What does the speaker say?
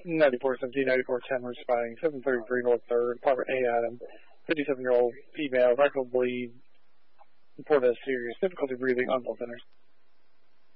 9417, 9410, responding 733 North 3rd, apartment A item, 57-year-old female, rectal bleed, reported as serious difficulty breathing, unpulse centers.